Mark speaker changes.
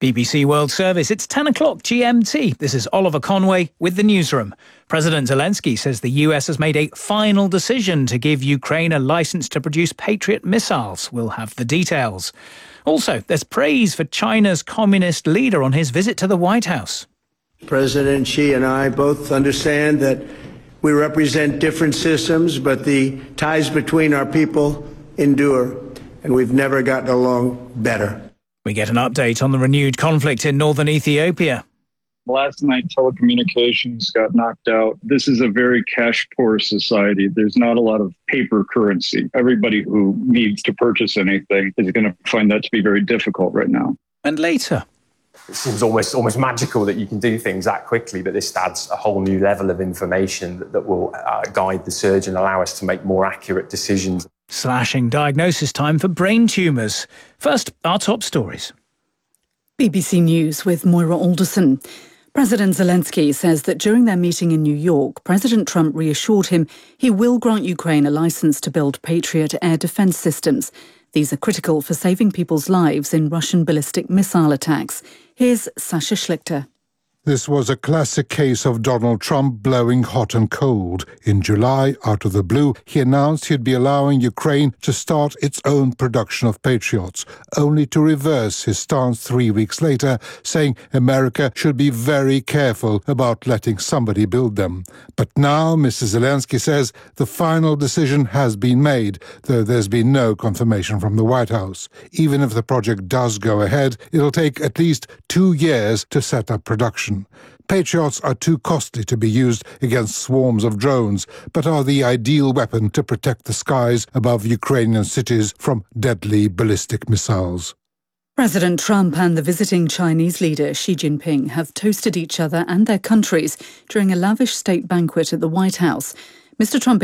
Speaker 1: BBC World Service, it's 10 o'clock GMT. This is Oliver Conway with the newsroom. President Zelensky says the US has made a final decision to give Ukraine a licence to produce Patriot missiles. We'll have the details. Also, there's praise for China's communist leader on his visit to the White House.
Speaker 2: President Xi and I both understand that we represent different systems, but the ties between our people endure, and we've never gotten along better.
Speaker 1: We get an update on the renewed conflict in northern Ethiopia.
Speaker 3: Last night, telecommunications got knocked out. This is a very cash-poor society. There's not a lot of paper currency. Everybody who needs to purchase anything is going to find that to be very difficult right now.
Speaker 1: And later,
Speaker 4: it seems almost magical that you can do things that quickly, but this adds a whole new level of information that will guide the surgeon, allow us to make more accurate decisions.
Speaker 1: Slashing diagnosis time for brain tumours. First, our top stories.
Speaker 5: BBC News with Moira Alderson. President Zelensky says that during their meeting in New York, President Trump reassured him he will grant Ukraine a licence to build Patriot air defence systems. These are critical for saving people's lives in Russian ballistic missile attacks. Here's Sasha Schlichter.
Speaker 6: This was a classic case of Donald Trump blowing hot and cold. In July, out of the blue, he announced he'd be allowing Ukraine to start its own production of Patriots, only to reverse his stance 3 weeks later, saying America should be very careful about letting somebody build them. But now, Mr. Zelensky says the final decision has been made, though there's been no confirmation from the White House. Even if the project does go ahead, it'll take at least 2 years to set up production. Patriots are too costly to be used against swarms of drones, but are the ideal weapon to protect the skies above Ukrainian cities from deadly ballistic missiles.
Speaker 5: President Trump and the visiting Chinese leader Xi Jinping have toasted each other and their countries during a lavish state banquet at the White House. Mr. Trump